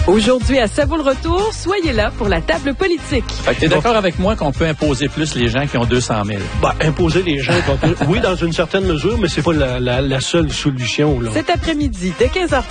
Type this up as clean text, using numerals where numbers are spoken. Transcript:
Aujourd'hui, à Ça vaut le retour, soyez là pour la table politique. Tu es d'accord avec moi qu'on peut imposer plus les gens qui ont 200 000? Imposer les gens, oui, dans une certaine mesure, mais c'est pas la seule solution. Là. Cet après-midi, dès 15h30.